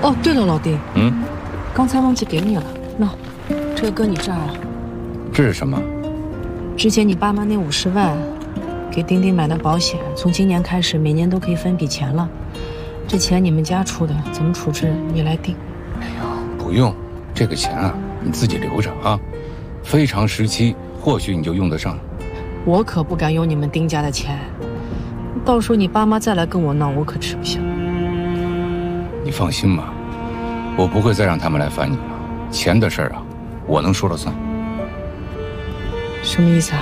哦，对了，老丁，刚才忘记给你了，那这个搁你这儿了。 这是什么？ 之前你爸妈那50万，给丁丁买的保险，从今年开始每年都可以分笔钱了。这钱你们家出的，怎么处置你来定。 哎呀，不用，这个钱啊，你自己留着啊，非常时期或许你就用得上。 我可不敢用你们丁家的钱，到时候你爸妈再来跟我闹，我可吃不消。 你放心吧，我不会再让他们来烦你了。钱的事儿啊，我能说了算。 什么意思啊？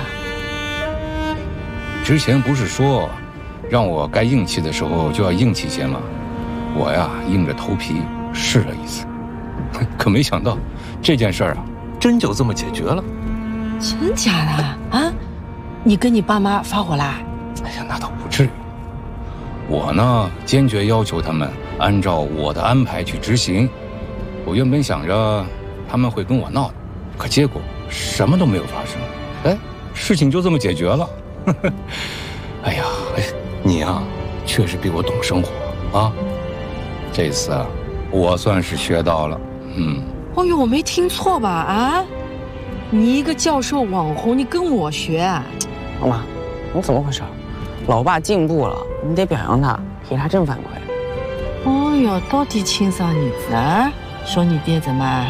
之前不是说，让我该硬气的时候就要硬气些吗？我呀，硬着头皮试了一次，可没想到，这件事儿啊，真就这么解决了。 真假的啊？你跟你爸妈发火啦？ 哎呀，那倒不至于。我呢，坚决要求他们按照我的安排去执行。我原本想着他们会跟我闹的，可结果什么都没有发生。哎，事情就这么解决了。哎呀，你呀，确实比我懂生活啊。这次啊，我算是学到了。 哦呦，我没听错吧？啊，你一个教授网红，你跟我学？ 老妈，你怎么回事？老爸进步了，你得表扬他，给他正反馈。 哦呦，到底亲啥儿子啊？说你爹怎么？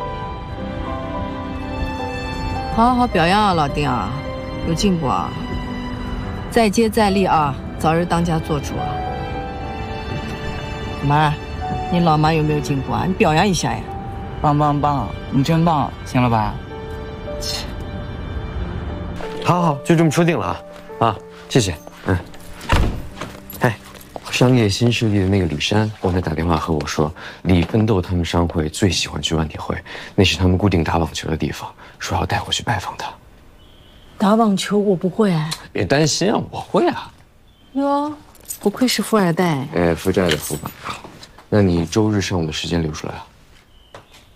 好好表扬啊，老丁啊，有进步啊！再接再厉啊，早日当家做主啊！怎么，你老妈有没有进步啊？你表扬一下呀！ 棒棒棒，你真棒，行了吧？ 好，就这么说定了啊！谢谢。商业新势力的那个李珊刚才打电话和我说，李奋斗他们商会最喜欢去万体会，那是他们固定打网球的地方，说要带我去拜访他。 打网球我不会。 别担心啊，我会啊。 哟，不愧是富二代。 负债的富吧。那你周日上午的时间留出来啊。